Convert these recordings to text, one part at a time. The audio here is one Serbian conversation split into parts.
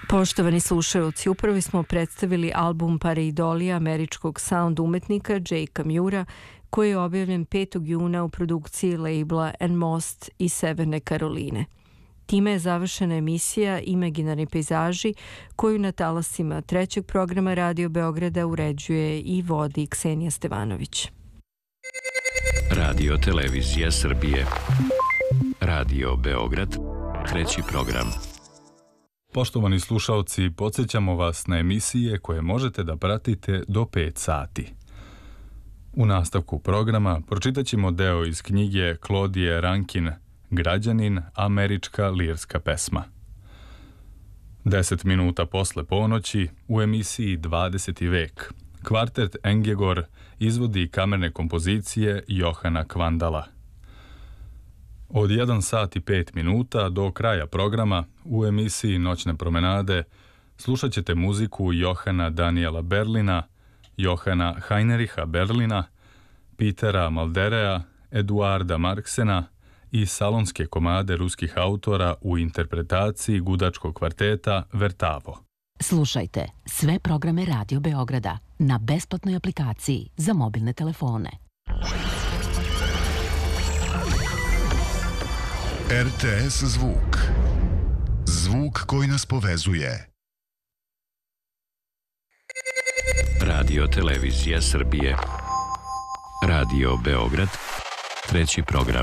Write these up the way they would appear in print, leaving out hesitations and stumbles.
Poštovani slušaoci, upravo smo predstavili album Pareidolija američkog sound umetnika Jakea Mura, koji je objavljen 5. juna u produkciji labela And Most iz Severne Karoline. Time je završena emisija Imaginarni pejzaži, koju na talasima trećeg programa Radio Beograda uređuje i vodi Ksenija Stevanović. Radio Televizija Srbije. Radio Beograd, treći program. Poštovani slušaoci, podsjećamo vas na emisije koje možete da pratite do 5 sati. U nastavku programa pročitat ćemo deo iz knjige Claudije Rankine Građanin, američka lirska pesma. 10 minuta posle ponoći u emisiji 20. vek kvartet Engegor izvodi kamerne kompozicije Johana Kvandala. Od 1 sat i 5 minuta do kraja programa u emisiji Noćne promenade slušat ćete muziku Johana Daniela Berlina, Johana Heinricha Berlina, Petera Malderea, Eduarda Marksena i salonske komade ruskih autora u interpretaciji gudačkog kvarteta Vertavo. Slušajte sve programe Radio Beograda na besplatnoj aplikaciji za mobilne telefone. RTS zvuk. Zvuk koji nas povezuje. Radio Televizija Srbije. Radio Beograd, treći program.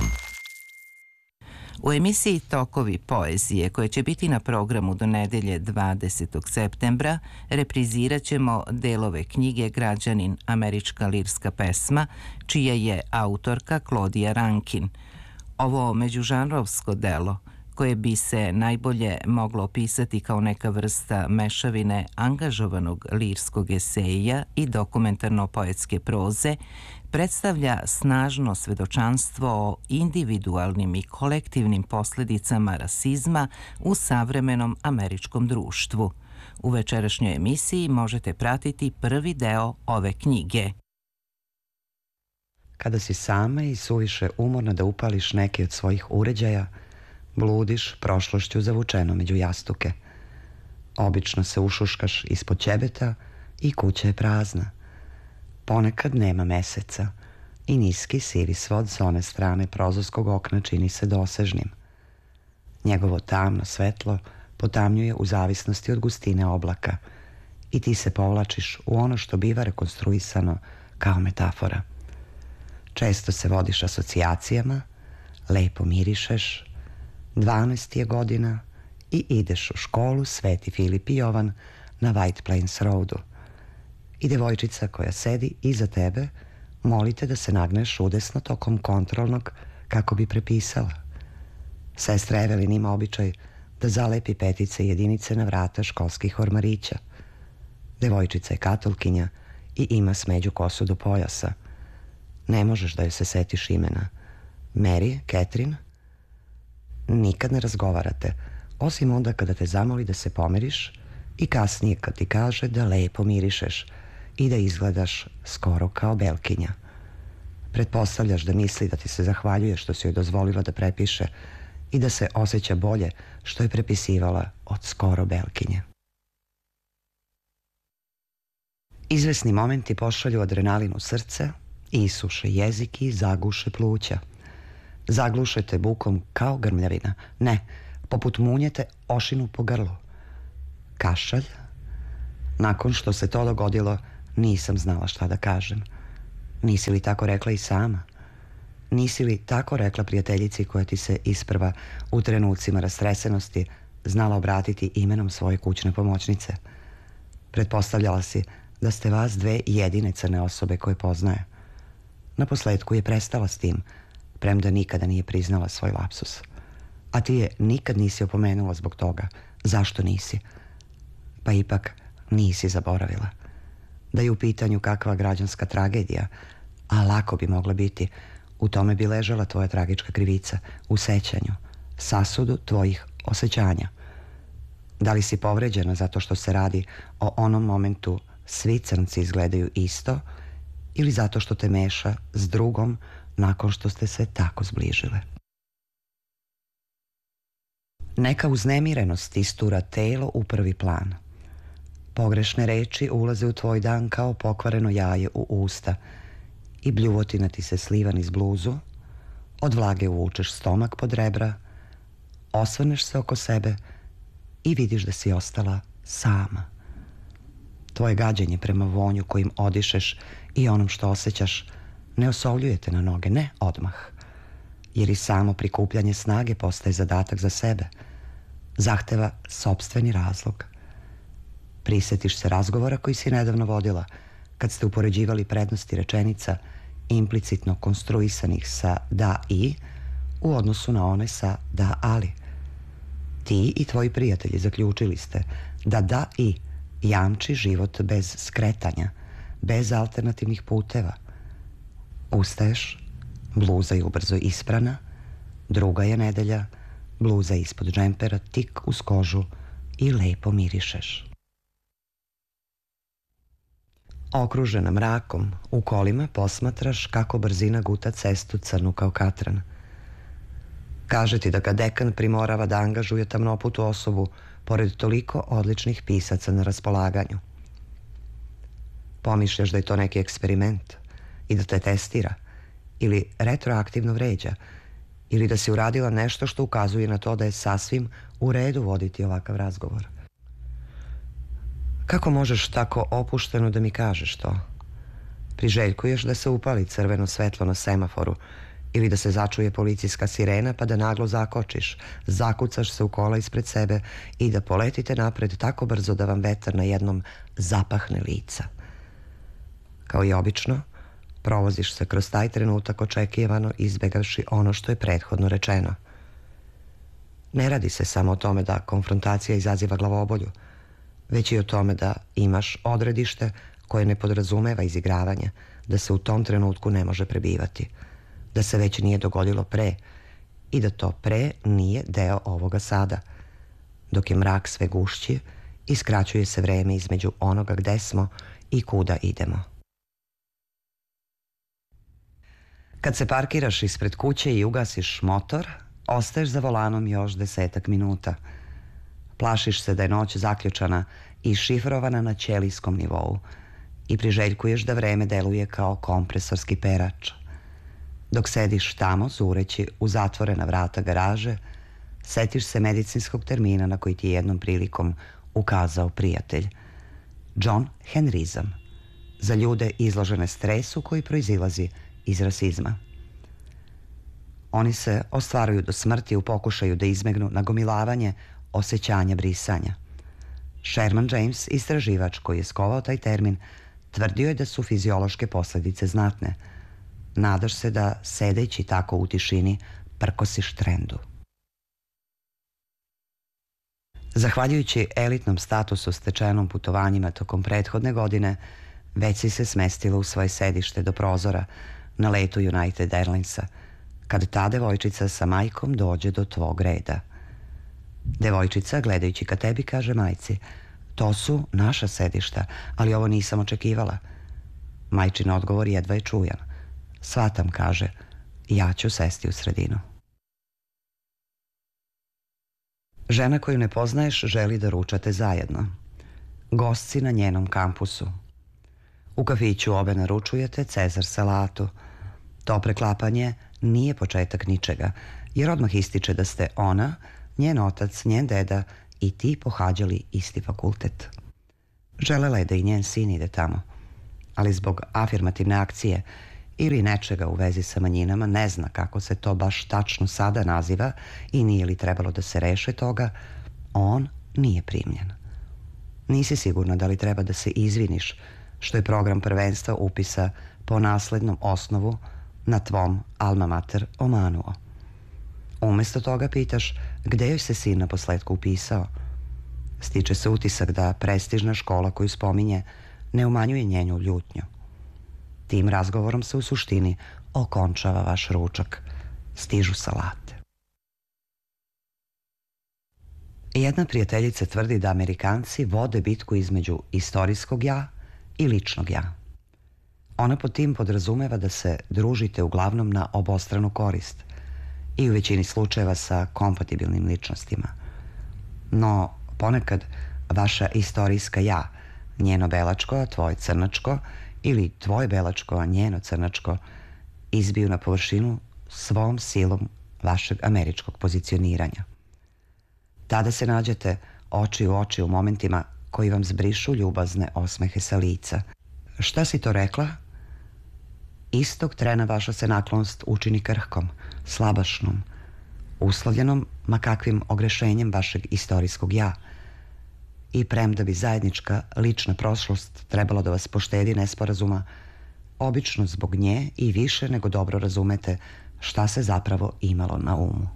U emisiji Tokovi poezije, koje će biti na programu do nedelje 20. septembra, reprizirat ćemo delove knjige Građanin, američka lirska pesma, čija je autorka Claudija Rankin. Ovo međužanrovsko delo, koje bi se najbolje moglo opisati kao neka vrsta mešavine angažovanog lirskog eseja i dokumentarno-poetske proze, predstavlja snažno svedočanstvo o individualnim i kolektivnim posljedicama rasizma u savremenom američkom društvu. U večerašnjoj emisiji možete pratiti prvi deo ove knjige. Kada si sama i suviše umorna da upališ neki od svojih uređaja, bludiš prošlošću zavučeno među jastuke. Obično se ušuškaš ispod ćebeta i kuća je prazna. Ponekad nema meseca i niski sivi svod s one strane prozorskog okna čini se dosežnim. Njegovo tamno svetlo potamnjuje u zavisnosti od gustine oblaka i ti se povlačiš u ono što biva rekonstruisano kao metafora. Često se vodiš asocijacijama, lepo mirišeš, 12 je godina i ideš u školu Sveti Filip i Jovan na White Plains Roadu. I devojčica koja sedi iza tebe moli te da se nagneš udesno tokom kontrolnog kako bi prepisala. Sestra Evelin ima običaj da zalepi petice i jedinice na vrata školskih ormarića. Devojčica je katolkinja i ima smeđu kosu do pojasa. Ne možeš da joj se setiš imena. Mary, Catherine? Nikad ne razgovarate, osim onda kada te zamoli da se pomeriš i kasnije kad ti kaže da lepo mirišeš i da izgledaš skoro kao belkinja. Pretpostavljaš da misli da ti se zahvaljuje što si joj dozvolila da prepiše i da se osjeća bolje što je prepisivala od skoro belkinje. Izvesni momenti pošalju adrenalin u srce, isuše jezik i zaguše pluća. Zaglušete bukom kao grmljavina. Ne, poput munjete ošinu po grlu. Kašalj? Nakon što se to dogodilo, nisam znala šta da kažem. Nisi li tako rekla i sama? Nisi li tako rekla prijateljici koja ti se isprva u trenucima rastresenosti znala obratiti imenom svoje kućne pomoćnice? Pretpostavljala si da ste vas dve jedine crne osobe koje poznaje. Naposletku je prestala s tim, premda nikada nije priznala svoj lapsus. A ti je nikad nisi opomenula zbog toga. Zašto nisi? Pa ipak nisi zaboravila. Da je u pitanju kakva građanska tragedija, a lako bi mogla biti, u tome bi ležala tvoja tragička krivica, u sećanju, sasudu tvojih osjećanja. Da li si povređena zato što se radi o onom momentu svi crnci izgledaju isto, ili zato što te meša s drugom nakon što ste se tako zbližile? Neka uznemirenost istura telo u prvi plan. Pogrešne reči ulaze u tvoj dan kao pokvareno jaje u usta i bljuvotina ti se sliva niz bluzu, od vlage uvučeš stomak pod rebra, osvrneš se oko sebe i vidiš da si ostala sama. Tvoje gađenje prema vonju kojim odišeš i onom što osjećaš ne osovljujete na noge, ne odmah, jer i samo prikupljanje snage postaje zadatak za sebe. Zahteva sopstveni razlog. Prisetiš se razgovora koji si nedavno vodila, kad ste upoređivali prednosti rečenica implicitno konstruisanih sa da i u odnosu na one sa da ali. Ti i tvoji prijatelji zaključili ste da i jamči život bez skretanja, bez alternativnih puteva. Ustaješ, bluza je ubrzo isprana, druga je nedelja, bluza je ispod džempera tik uz kožu i lepo mirišeš. Okružena mrakom, u kolima posmatraš kako brzina guta cestu crnu kao katran. Kaže ti da ga dekan primorava da angažuje tamnoputu osobu pored toliko odličnih pisaca na raspolaganju. Pomišljaš da je to neki eksperiment i da te testira ili retroaktivno vređa ili da si uradila nešto što ukazuje na to da je sasvim u redu voditi ovakav razgovor. Kako možeš tako opušteno da mi kažeš to? Priželjkuješ da se upali crveno svetlo na semaforu ili da se začuje policijska sirena pa da naglo zakočiš, zakucaš se u kola ispred sebe i da poletite napred tako brzo da vam vetar na jednom zapahne lica. Kao i obično, provoziš se kroz taj trenutak očekivano izbegavši ono što je prethodno rečeno. Ne radi se samo o tome da konfrontacija izaziva glavobolju, već i o tome da imaš odredište koje ne podrazumeva izigravanje, da se u tom trenutku ne može prebivati, da se već nije dogodilo pre i da to pre nije deo ovoga sada. Dok je mrak sve gušći, iskraćuje se vreme između onoga gde smo i kuda idemo. Kad se parkiraš ispred kuće i ugasiš motor, ostaješ za volanom još 10 minuta. Plašiš se da je noć zaključana i šifrovana na ćelijskom nivou i priželjkuješ da vreme deluje kao kompresorski perač. Dok sediš tamo, zureći u zatvorena vrata garaže, setiš se medicinskog termina na koji ti je jednom prilikom ukazao prijatelj. John Henrizam. Za ljude izložene stresu koji proizilazi iz rasizma. Oni se ostvaruju do smrti u pokušaju da izbegnu nagomilavanje osjećanja brisanja. Sherman James, istraživač koji je skovao taj termin, tvrdio je da su fiziološke posledice znatne. Nadaš se da, sedeći tako u tišini, prkosiš trendu. Zahvaljujući elitnom statusu stečenom putovanjima tokom prethodne godine, već si se smestila u svoje sedište do prozora na letu United Airlinesa, kad ta devojčica sa majkom dođe do tvog reda. Devojčica, gledajući ka tebi, kaže majci: to su naša sedišta, ali ovo nisam očekivala. Majčin odgovor jedva je čujan. Svatam, kaže, ja ću sesti u sredinu. Žena koju ne poznaješ želi da ručate zajedno. Gost si na njenom kampusu. U kafiću obe naručujete Cezar salatu. To preklapanje nije početak ničega, jer odmah ističe da ste ona, njen otac, njen deda i ti pohađali isti fakultet. Želela je da i njen sin ide tamo, ali zbog afirmativne akcije ili nečega u vezi sa manjinama, ne zna kako se to baš tačno sada naziva i nije li trebalo da se reše toga, on nije primljen. Nisi sigurna da li treba da se izviniš što je program prvenstva upisa po naslednom osnovu na tvom alma mater omanuo. Umesto toga pitaš gde joj se sin na posledku upisao. Stiče se utisak da prestižna škola koju spominje ne umanjuje njenu ljutnju. Tim razgovorom se u suštini okončava vaš ručak. Stižu salate. Jedna prijateljica tvrdi da Amerikanci vode bitku između istorijskog ja i ličnog ja. Ona pod tim podrazumeva da se družite uglavnom na obostranu korist i u većini slučajeva sa kompatibilnim ličnostima. No, ponekad vaša istorijska ja, njeno belačko, a tvoje crnačko, ili tvoje belačko, a njeno crnačko, izbiju na površinu svom silom vašeg američkog pozicioniranja. Tada se nađete oči u oči u momentima koji vam zbrišu ljubazne osmehe sa lica. Šta si to rekla? Istog trena vaša se naklonost učini krhkom, slabašnom, uslovljenom ma kakvim ogrešenjem vašeg istorijskog ja. I premda bi zajednička lična prošlost trebalo da vas poštedi nesporazuma, obično zbog nje i više nego dobro razumete šta se zapravo imalo na umu.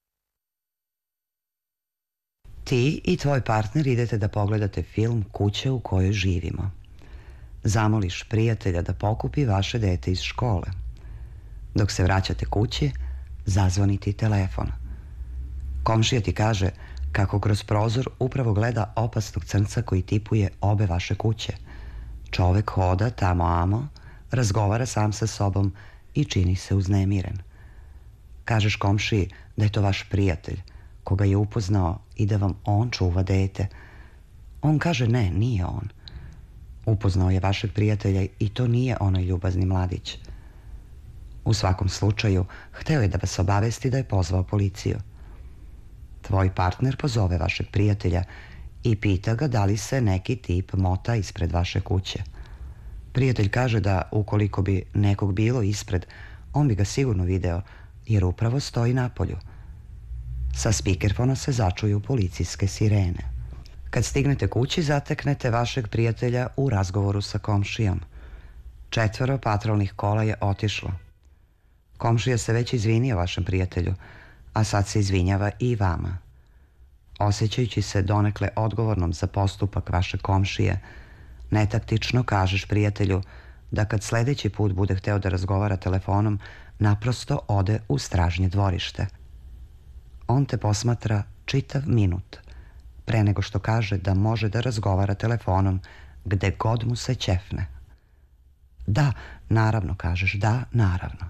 Ti i tvoj partner idete da pogledate film Kuća u kojoj živimo. Zamoliš prijatelja da pokupi vaše dete iz škole. Dok se vraćate kući, zazvoni ti telefon. Komšija ti kaže kako kroz prozor upravo gleda opasnog crnca koji tipuje obe vaše kuće. Čovek hoda tamo amo, razgovara sam sa sobom i čini se uznemiren. Kažeš komšiji da je to vaš prijatelj, koga je upoznao i da vam on čuva dete. On kaže ne, nije on. Upoznao je vašeg prijatelja i to nije onaj ljubazni mladić. U svakom slučaju, hteo je da vas obavesti da je pozvao policiju. Tvoj partner pozove vašeg prijatelja i pita ga da li se neki tip mota ispred vaše kuće. Prijatelj kaže da ukoliko bi nekog bilo ispred, on bi ga sigurno video, jer upravo stoji napolju. Sa spikerfona se začuju policijske sirene. Kad stignete kući, zateknete vašeg prijatelja u razgovoru sa komšijom. 4 patrolnih kola je otišlo. Komšija se već izvinio vašem prijatelju, a sad se izvinjava i vama. Osjećajući se donekle odgovornom za postupak vaše komšije, netaktično kažeš prijatelju da kad sledeći put bude hteo da razgovara telefonom, naprosto ode u stražnje dvorište. On te posmatra čitav minut, pre nego što kaže da može da razgovara telefonom gde god mu se ćefne. Da, naravno, kažeš, da, naravno.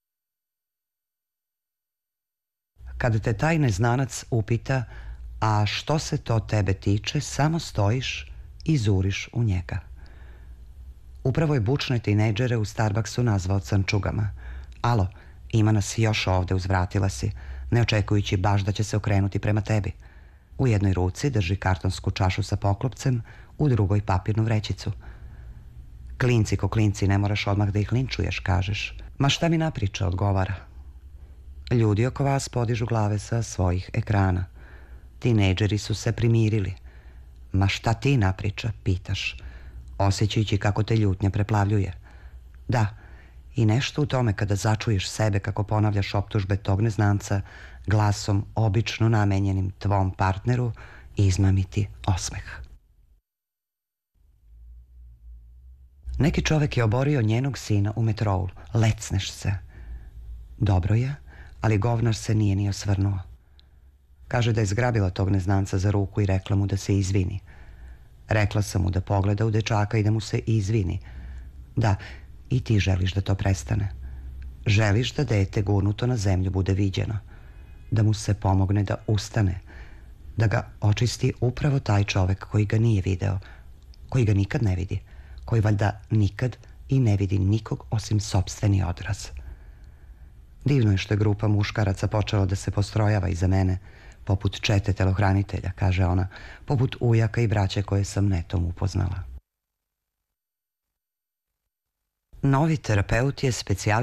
Kada te taj neznanac upita, a što se to tebe tiče, samo stojiš i zuriš u njega. Upravo je bučne tinejdžere u Starbucksu nazvao crnčugama. Alo, ima nas još ovde, uzvratila si, ne očekujući baš da će se okrenuti prema tebi. U jednoj ruci drži kartonsku čašu sa poklopcem, u drugoj papirnu vrećicu. Klinci ko klinci, ne moraš odmah da ih linčuješ, kažeš. Ma šta mi napriča, odgovara. Ljudi oko vas podižu glave sa svojih ekrana. Tinejdžeri su se primirili. Ma šta ti napriča, pitaš, osjećajući kako te ljutnja preplavljuje. Da, i nešto u tome kada začuješ sebe kako ponavljaš optužbe tog neznanca glasom obično namenjenim tvom partneru, izmamiti osmeh. Neki čovek je oborio njenog sina u metrou. Lecneš se. Dobro je, ali govnar se nije ni osvrnuo. Kaže da je zgrabila tog neznanca za ruku i rekla mu da se izvini. Rekla sam mu da pogleda u dečaka i da mu se izvini. Da, i ti želiš da to prestane. Želiš da dete gurnuto na zemlju bude viđeno. Da mu se pomogne da ustane. Da ga očisti upravo taj čovek koji ga nije video, koji ga nikad ne vidi, koji valjda nikad i ne vidi nikog osim sopstveni odraz. Divno je što je grupa muškaraca počela da se postrojava iza mene, poput čete telohranitelja, kaže ona, poput ujaka i braće koje sam netom upoznala. Novi terapeut je specijalizovan